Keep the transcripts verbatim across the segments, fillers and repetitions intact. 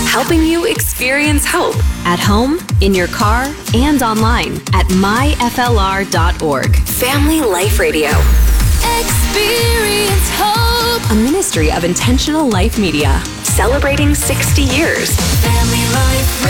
helping you experience hope at home, in your car, and online at my f l r dot org. Family Life Radio. Experience hope. A ministry of Intentional Life Media. Celebrating sixty years. Family Life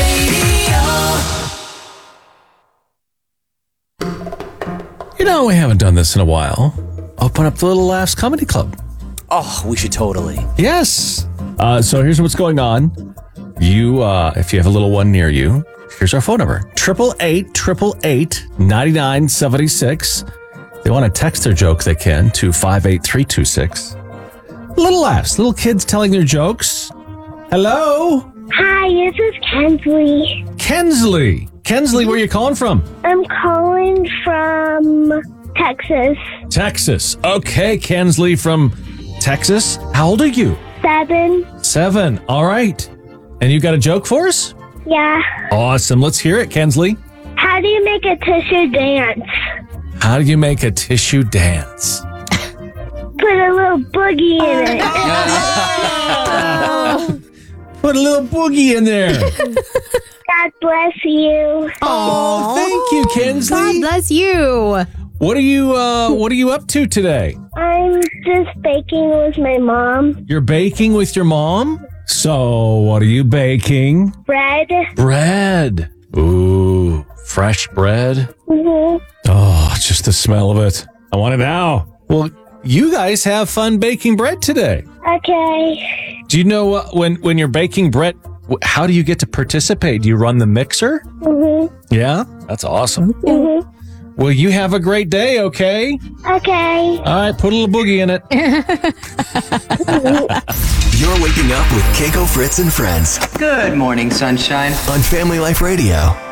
Radio. You know, we haven't done this in a while. Open up the Little Laughs Comedy Club. Oh, we should totally. Yes. Uh, so here's what's going on. You, uh, if you have a little one near you, here's our phone number. Triple eight, triple eight, ninety-nine seventy-six. If they want to text their joke, they can to five eight three two six. Little laughs, little kids telling their jokes. Hello? Hi, this is Kensley. Kensley. Kensley, where are you calling from? I'm calling from Texas. Texas. Okay, Kensley from Texas. How old are you? Seven. Seven. All right. And you got a joke for us? Yeah. Awesome. Let's hear it, Kensley. How do you make a tissue dance? How do you make a tissue dance? Put a little boogie in it. Put a little boogie in there. God bless you. Oh, thank you, Kensley. God bless you. What are you uh what are you up to today? I'm just baking with my mom. You're baking with your mom? So, what are you baking? Bread. Bread. Ooh, fresh bread. Mm-hmm. Oh, just the smell of it. I want it now. Well, you guys have fun baking bread today. Okay. Do you know uh, when when you're baking bread, how do you get to participate? Do you run the mixer? Mm-hmm. Yeah? That's awesome. Mm-hmm. Well, you have a great day, okay? Okay. All right, put a little boogie in it. You're waking up with Keiko, Fritz, and Friends. Good morning, sunshine. On Family Life Radio.